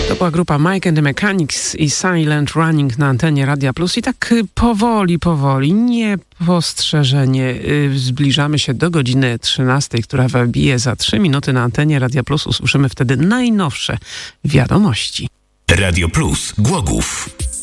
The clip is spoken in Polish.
To była grupa Mike and the Mechanics i Silent Running na antenie Radia Plus. I tak powoli, niepostrzeżenie zbliżamy się do godziny 13, która wybije za 3 minuty na antenie Radia Plus. Usłyszymy wtedy najnowsze wiadomości. Radio Plus Głogów.